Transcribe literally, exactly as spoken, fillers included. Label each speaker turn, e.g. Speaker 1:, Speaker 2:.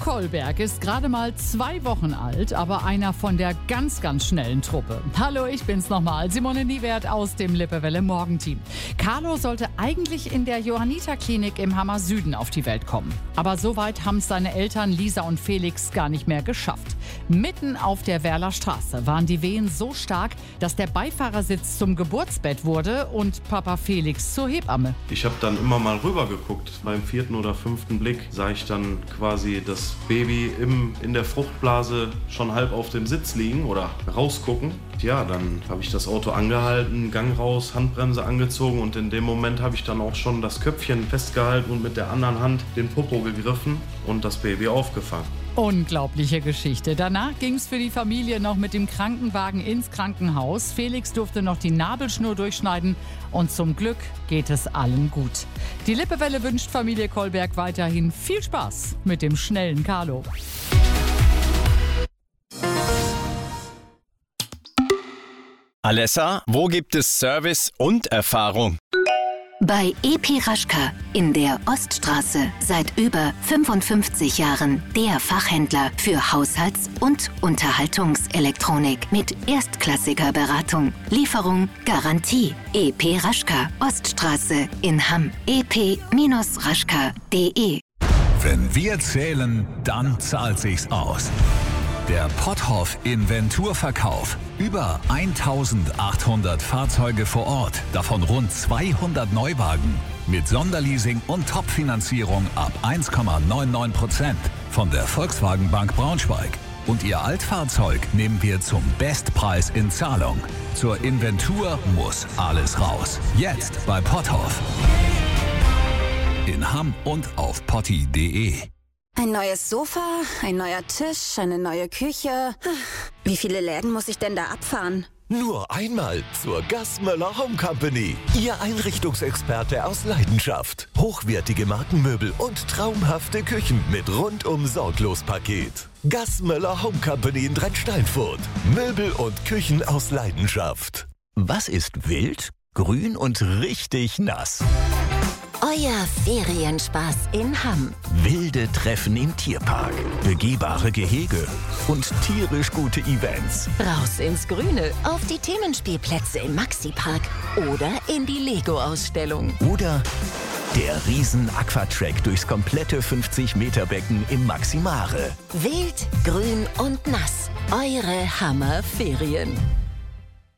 Speaker 1: Kolberg ist gerade mal zwei Wochen alt, aber einer von der ganz, ganz schnellen Truppe. Hallo, ich bin's nochmal, Simone Niewert aus dem Lippewelle Morgenteam. Carlo sollte eigentlich in der Johanniter-Klinik im Hammer Süden auf die Welt kommen. Aber so weit haben es seine Eltern Lisa und Felix gar nicht mehr geschafft. Mitten auf der Werler Straße waren die Wehen so stark, dass der Beifahrersitz zum Geburtsbett wurde und Papa Felix zur Hebamme.
Speaker 2: Ich habe dann immer mal rüber geguckt. Beim vierten oder fünften Blick sah ich dann quasi das Baby im, in der Fruchtblase schon halb auf dem Sitz liegen oder rausgucken. Ja, dann habe ich das Auto angehalten, Gang raus, Handbremse angezogen und in dem Moment habe ich dann auch schon das Köpfchen festgehalten und mit der anderen Hand den Popo gegriffen und das Baby aufgefangen.
Speaker 1: Unglaubliche Geschichte. Danach ging es für die Familie noch mit dem Krankenwagen ins Krankenhaus. Felix durfte noch die Nabelschnur durchschneiden und zum Glück geht es allen gut. Die Lippewelle wünscht Familie Kolberg weiterhin viel Spaß mit dem schnellen Carlo.
Speaker 3: Alessa, wo gibt es Service und Erfahrung?
Speaker 4: Bei E P Raschka in der Oststraße seit über fünfundfünfzig Jahren der Fachhändler für Haushalts- und Unterhaltungselektronik mit erstklassiger Beratung, Lieferung, Garantie. E P Raschka, Oststraße in Hamm. e p raschka punkt de.
Speaker 5: Wenn wir zählen, dann zahlt sich's aus. Der Potthoff Inventurverkauf. Über eintausendachthundert Fahrzeuge vor Ort, davon rund zweihundert Neuwagen. Mit Sonderleasing und Top-Finanzierung ab eins Komma neunundneunzig Prozent von der Volkswagen Bank Braunschweig. Und Ihr Altfahrzeug nehmen wir zum Bestpreis in Zahlung. Zur Inventur muss alles raus. Jetzt bei Potthoff. In Hamm und auf potti punkt de.
Speaker 6: Ein neues Sofa, ein neuer Tisch, eine neue Küche. Wie viele Läden muss ich denn da abfahren?
Speaker 7: Nur einmal zur Gassmöller Home Company. Ihr Einrichtungsexperte aus Leidenschaft. Hochwertige Markenmöbel und traumhafte Küchen mit rundum sorglos Paket. Gassmöller Home Company in Dreistein-Furt. Möbel und Küchen aus Leidenschaft. Was ist wild, grün und richtig nass?
Speaker 4: Euer Ferienspaß in Hamm.
Speaker 7: Wilde Treffen im Tierpark, begehbare Gehege und tierisch gute Events.
Speaker 4: Raus ins Grüne, auf die Themenspielplätze im Maxi-Park oder in die Lego-Ausstellung.
Speaker 7: Oder der Riesen-Aquatrack durchs komplette fünfzig Meter Becken im Maximare.
Speaker 4: Wild, grün und nass. Eure Hammer-Ferien.